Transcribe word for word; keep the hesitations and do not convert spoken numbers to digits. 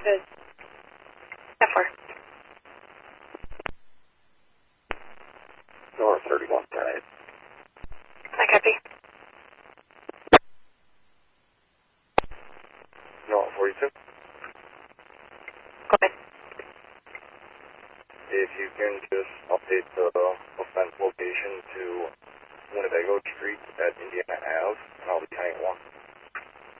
Good. F four. North thirty-one, right? I copy. North forty-two. Go ahead. If you can just update the